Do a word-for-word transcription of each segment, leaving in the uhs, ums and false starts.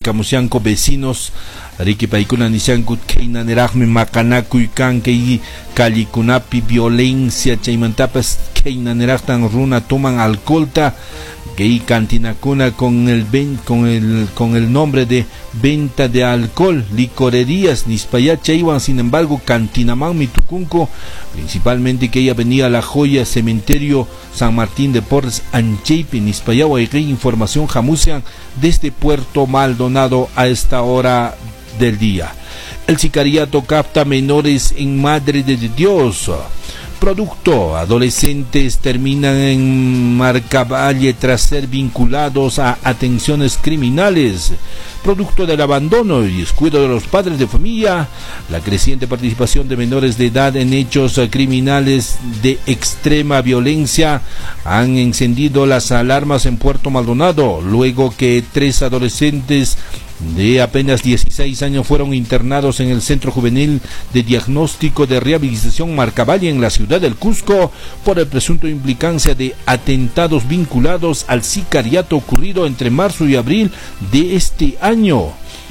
Kamusyanko vecinos Riki paikuna nishankut keina nerajmi makanakuy kanke kalikunapi violencia chaymantapas keina nerajtan runa toman alcoholta que cantinacuna con el ben, con el con el nombre de venta de alcohol, licorerías, nispaya chaywan, sin embargo, Cantinamán Mitucunco, principalmente que ella venía a La Joya, cementerio San Martín de Porres, Ancheipe, nispaya Guaygay, información jamusian desde Puerto Maldonado a esta hora del día. El sicariato capta menores en Madre de Dios. Producto, adolescentes terminan en Marcavalle tras ser vinculados a atenciones criminales. Producto del abandono y descuido de los padres de familia, la creciente participación de menores de edad en hechos criminales de extrema violencia han encendido las alarmas en Puerto Maldonado, luego que tres adolescentes de apenas dieciséis años fueron internados en el Centro Juvenil de Diagnóstico de Rehabilitación Marcavalle en la ciudad del Cusco por el presunto implicancia de atentados vinculados al sicariato ocurrido entre marzo y abril de este año.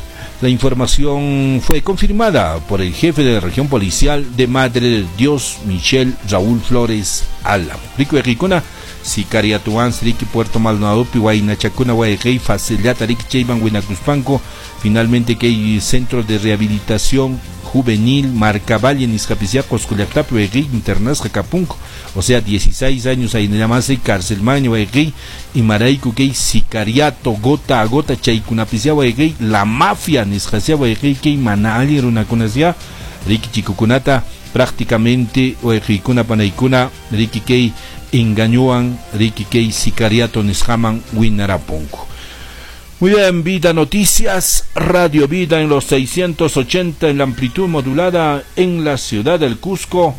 La información fue confirmada por el jefe de la región policial de Madre de Dios, Michel Raúl Flores Álamo. Rico Ricona, sicariatuan Sriki Puerto Maldonado, Pihuayna Chacuna, Guaygay, Facilidad, Tarik Cheyban, Huinacruzpanco, finalmente que hay centro de rehabilitación juvenil Marcavalle en Izcapiciá, Cosculiactap, Guaygay, Internas, Jacapunco, o sea, dieciséis años ahí en la masa y cárcel maño, Guaygay, y Maraico, que sicariato, gota a gota, Chaycunapiciá, Guaygay, la mafia, Nizcacia, Guaygay, que Manali, Runacunacia, Riki Chicucunata, prácticamente, Guaygaycuna, Panaicuna, Riki Kei, engañuan, Riki Kei, sicariato, Nizjaman, Winaraponco. Muy bien, Vida Noticias, Radio Vida en los seiscientos ochenta en la amplitud modulada en la ciudad del Cusco,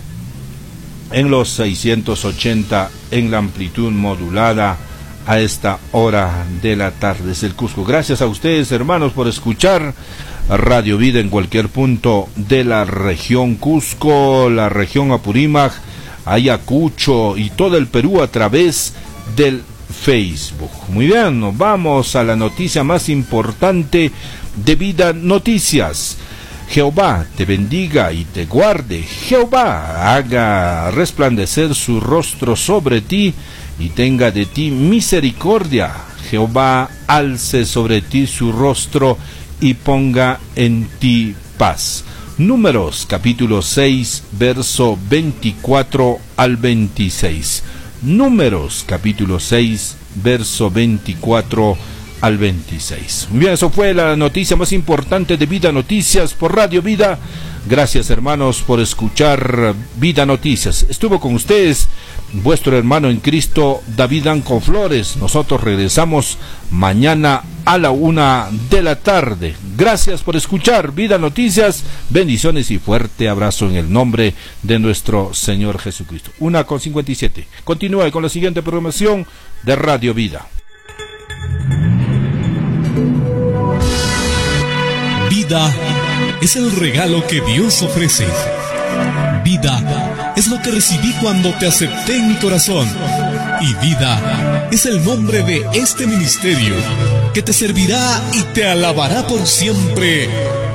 en los seiscientos ochenta en la amplitud modulada a esta hora de la tarde desde el Cusco. Gracias a ustedes, hermanos, por escuchar Radio Vida en cualquier punto de la región Cusco, la región Apurímac, Ayacucho y todo el Perú a través del Facebook. Muy bien, nos vamos a la noticia más importante de Vida Noticias. Jehová te bendiga y te guarde. Jehová haga resplandecer su rostro sobre ti y tenga de ti misericordia. Jehová alce sobre ti su rostro y ponga en ti paz. Números capítulo seis, verso veinticuatro al veintiséis. Números capítulo seis, verso veinticuatro al veintiséis. Muy bien, eso fue la noticia más importante de Vida Noticias por Radio Vida. Gracias, hermanos, por escuchar Vida Noticias. Estuvo con ustedes vuestro hermano en Cristo, David Anco Flores. Nosotros regresamos mañana a la una de la tarde. Gracias por escuchar Vida Noticias. Bendiciones y fuerte abrazo en el nombre de nuestro Señor Jesucristo. Una con cincuenta y siete. Continúe con la siguiente programación de Radio Vida. Vida es el regalo que Dios ofrece. Vida es lo que recibí cuando te acepté en mi corazón. Y vida es el nombre de este ministerio que te servirá y te alabará por siempre.